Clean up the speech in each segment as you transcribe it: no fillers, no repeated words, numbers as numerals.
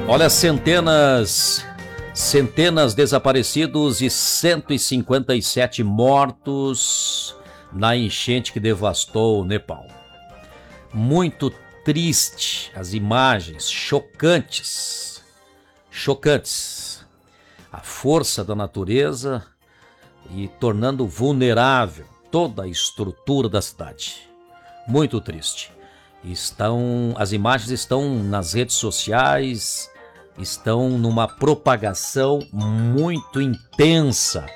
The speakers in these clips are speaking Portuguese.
Olha, centenas desaparecidos e 157 mortos na enchente que devastou o Nepal. Muito triste as imagens, chocantes. A força da natureza e tornando vulnerável toda a estrutura da cidade. Muito triste. As imagens estão nas redes sociais, estão numa propagação muito intensa,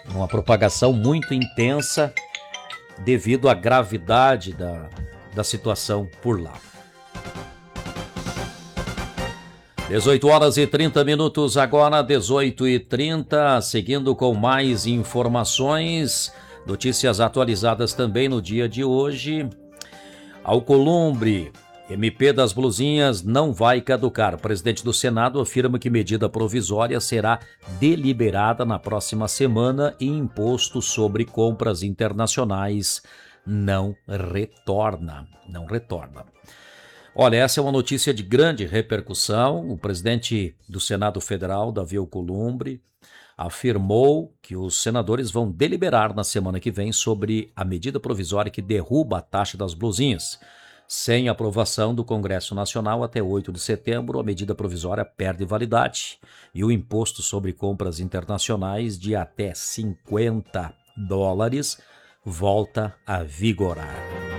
devido à gravidade da situação por lá. 18h30 agora, 18h30, seguindo com mais informações, notícias atualizadas também no dia de hoje. Alcolumbre, MP das blusinhas não vai caducar. O presidente do Senado afirma que medida provisória será deliberada na próxima semana e imposto sobre compras internacionais não retorna. Olha, essa é uma notícia de grande repercussão. O presidente do Senado Federal, Davi Alcolumbre, afirmou que os senadores vão deliberar na semana que vem sobre a medida provisória que derruba a taxa das blusinhas. Sem aprovação do Congresso Nacional até 8 de setembro, a medida provisória perde validade e o imposto sobre compras internacionais de até $50 volta a vigorar.